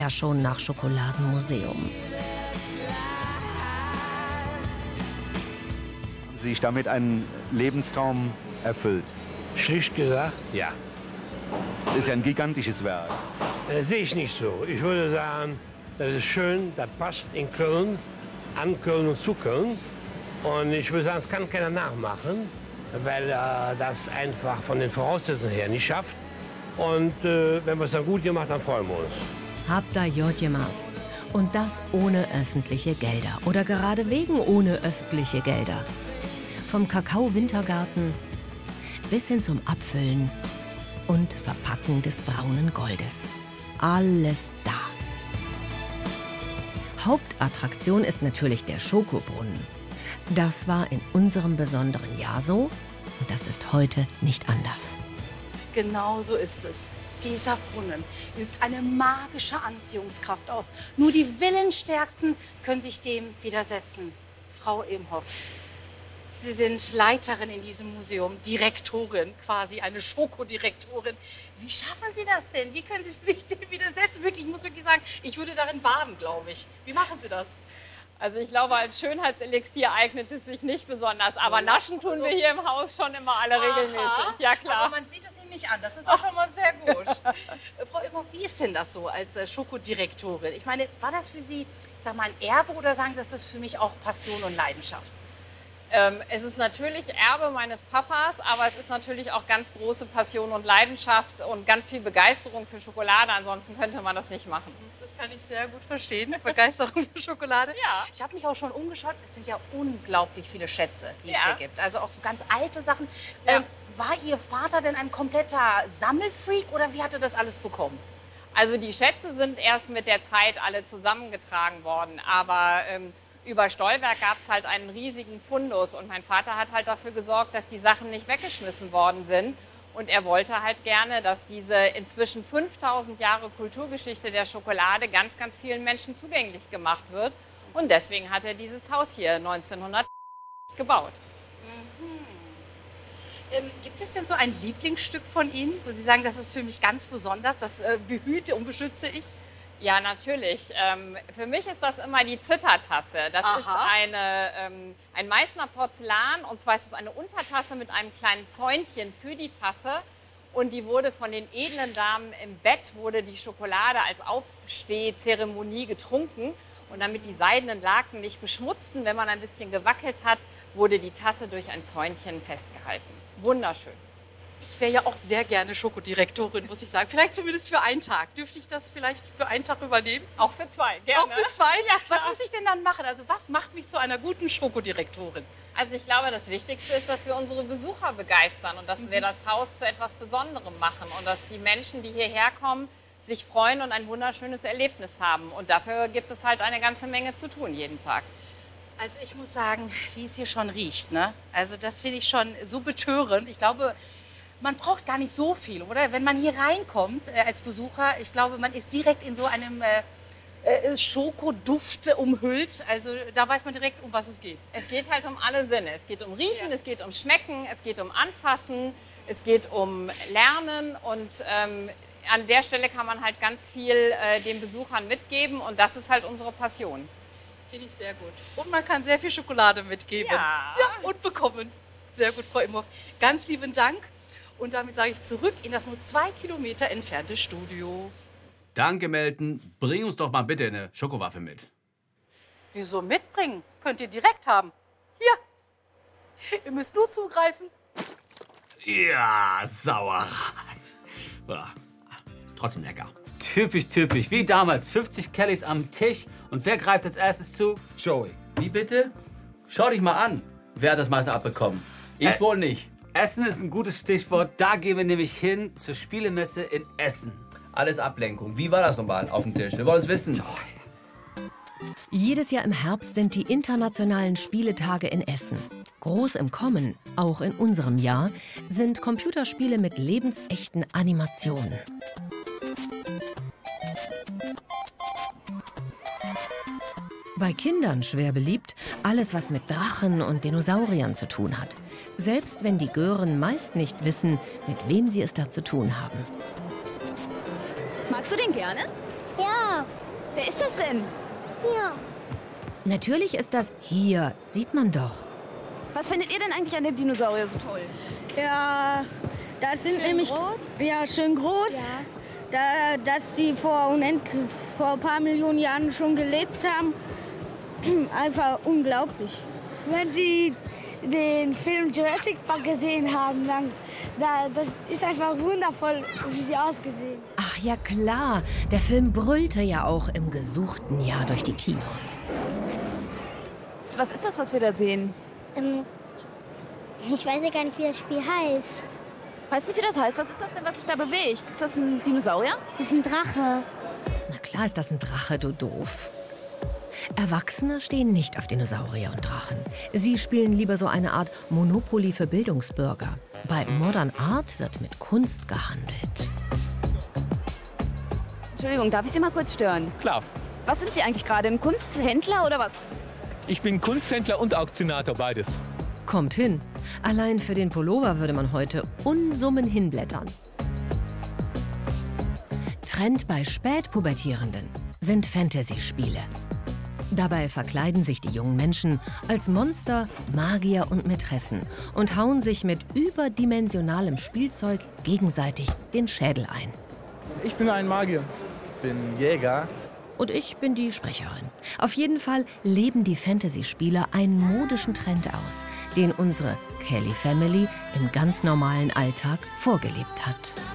ja schon nach Schokoladenmuseum. Haben Sie sich damit einen Lebenstraum erfüllt? Schlicht gesagt, ja. Es ist ja ein gigantisches Werk. Sehe ich nicht so. Ich würde sagen, das ist schön, das passt in Köln, an Köln und zu Köln. Und ich würde sagen, es kann keiner nachmachen, weil er das einfach von den Voraussetzungen her nicht schafft. Und wenn wir es dann gut gemacht haben, freuen wir uns. Habt da Jod gemacht. Und das ohne öffentliche Gelder. Oder gerade wegen ohne öffentliche Gelder. Vom Kakao-Wintergarten bis hin zum Abfüllen und Verpacken des braunen Goldes. Alles da. Hauptattraktion ist natürlich der Schokobrunnen. Das war in unserem besonderen Jahr so und das ist heute nicht anders. Genau so ist es. Dieser Brunnen übt eine magische Anziehungskraft aus. Nur die Willensstärksten können sich dem widersetzen. Frau Imhoff, Sie sind Leiterin in diesem Museum, Direktorin, quasi eine Schokodirektorin. Wie schaffen Sie das denn? Wie können Sie sich dem widersetzen? Wirklich, ich muss wirklich sagen, ich würde darin baden, glaube ich. Wie machen Sie das? Also ich glaube, als Schönheitselixier eignet es sich nicht besonders. Aber naschen tun wir hier im Haus schon immer alle regelmäßig. Ja, klar. Aber man sieht es Ihnen nicht an. Das ist doch schon mal sehr gut. Frau Imhoff, wie ist denn das so als Schokodirektorin? Ich meine, war das für Sie, sag mal, ein Erbe oder sagen Sie, das ist für mich auch Passion und Leidenschaft? Es ist natürlich Erbe meines Papas, aber es ist natürlich auch ganz große Passion und Leidenschaft und ganz viel Begeisterung für Schokolade. Ansonsten könnte man das nicht machen. Das kann ich sehr gut verstehen. Begeisterung für Schokolade. Ja. Ich habe mich auch schon umgeschaut. Es sind ja unglaublich viele Schätze, die es hier gibt. Also auch so ganz alte Sachen. Ja. War Ihr Vater denn ein kompletter Sammelfreak oder wie hat er das alles bekommen? Also die Schätze sind erst mit der Zeit alle zusammengetragen worden. Aber über Stolberg gab es halt einen riesigen Fundus. Und mein Vater hat halt dafür gesorgt, dass die Sachen nicht weggeschmissen worden sind. Und er wollte halt gerne, dass diese inzwischen 5000 Jahre Kulturgeschichte der Schokolade ganz, ganz vielen Menschen zugänglich gemacht wird. Und deswegen hat er dieses Haus hier 1900 gebaut. Gibt es denn so ein Lieblingsstück von Ihnen, wo Sie sagen, das ist für mich ganz besonders, das behüte und beschütze ich? Ja, natürlich. Für mich ist das immer die Zittertasse. Das ist ein Meißner Porzellan, und zwar ist es eine Untertasse mit einem kleinen Zäunchen für die Tasse. Und die wurde von den edlen Damen im Bett, wurde die Schokolade als Aufstehzeremonie getrunken. Und damit die seidenen Laken nicht beschmutzten, wenn man ein bisschen gewackelt hat, wurde die Tasse durch ein Zäunchen festgehalten. Wunderschön. Ich wäre ja auch sehr gerne Schokodirektorin, muss ich sagen. Vielleicht zumindest für einen Tag. Dürfte ich das vielleicht für einen Tag übernehmen? Auch für zwei, gerne. Auch für zwei? Ja, was muss ich denn dann machen? Also was macht mich zu einer guten Schokodirektorin? Also ich glaube, das Wichtigste ist, dass wir unsere Besucher begeistern und dass wir das Haus zu etwas Besonderem machen und dass die Menschen, die hierher kommen, sich freuen und ein wunderschönes Erlebnis haben. Und dafür gibt es halt eine ganze Menge zu tun jeden Tag. Also ich muss sagen, wie es hier schon riecht, ne? Also das finde ich schon so betörend. Ich glaube, man braucht gar nicht so viel, oder? Wenn man hier reinkommt als Besucher, ich glaube, man ist direkt in so einem Schokoduft umhüllt. Also da weiß man direkt, um was es geht. Es geht halt um alle Sinne. Es geht um Riechen, es geht um Schmecken, es geht um Anfassen, es geht um Lernen. Und an der Stelle kann man halt ganz viel den Besuchern mitgeben. Und das ist halt unsere Passion. Finde ich sehr gut. Und man kann sehr viel Schokolade mitgeben. Ja. Und bekommen. Sehr gut, Frau Imhoff. Ganz lieben Dank. Und damit sage ich zurück in das nur 2 Kilometer entfernte Studio. Danke, Melton. Bring uns doch mal bitte eine Schokowaffe mit. Wieso mitbringen? Könnt ihr direkt haben. Hier. Ihr müsst nur zugreifen. Ja, Sauerei. Ja, trotzdem lecker. Typisch, typisch. Wie damals. 50 Kellys am Tisch. Und wer greift als erstes zu? Joey. Wie bitte? Schau dich mal an. Wer hat das meiste abbekommen? Ich wohl nicht. Essen ist ein gutes Stichwort. Da gehen wir nämlich hin zur Spielemesse in Essen. Alles Ablenkung. Wie war das nochmal auf dem Tisch? Wir wollen es wissen. Jedes Jahr im Herbst sind die internationalen Spieletage in Essen. Groß im Kommen, auch in unserem Jahr, sind Computerspiele mit lebensechten Animationen. Bei Kindern schwer beliebt, alles was mit Drachen und Dinosauriern zu tun hat. Selbst wenn die Gören meist nicht wissen, mit wem sie es da zu tun haben. Magst du den gerne? Ja. Wer ist das denn? Hier. Natürlich ist das hier, sieht man doch. Was findet ihr denn eigentlich an dem Dinosaurier so toll? Ja, das sind nämlich groß? Ja, schön groß. Ja. Dass sie vor ein paar Millionen Jahren schon gelebt haben. Einfach unglaublich. Wenn Sie den Film Jurassic Park gesehen haben, dann das ist einfach wundervoll, wie sie ausgesehen. Ach ja klar, der Film brüllte ja auch im gesuchten Jahr durch die Kinos. Was ist das, was wir da sehen? Ich weiß ja gar nicht, wie das Spiel heißt. Weißt du, wie das heißt? Was ist das denn, was sich da bewegt? Ist das ein Dinosaurier? Das ist ein Drache. Na klar ist das ein Drache, du doof. Erwachsene stehen nicht auf Dinosaurier und Drachen. Sie spielen lieber so eine Art Monopoly für Bildungsbürger. Bei Modern Art wird mit Kunst gehandelt. Entschuldigung, darf ich Sie mal kurz stören? Klar. Was sind Sie eigentlich gerade? Ein Kunsthändler oder was? Ich bin Kunsthändler und Auktionator, beides. Kommt hin. Allein für den Pullover würde man heute Unsummen hinblättern. Trend bei Spätpubertierenden sind Fantasy-Spiele. Dabei verkleiden sich die jungen Menschen als Monster, Magier und Mätressen und hauen sich mit überdimensionalem Spielzeug gegenseitig den Schädel ein. Ich bin ein Magier. Ich bin Jäger. Und ich bin die Sprecherin. Auf jeden Fall leben die Fantasy-Spiele einen modischen Trend aus, den unsere Kelly Family im ganz normalen Alltag vorgelebt hat.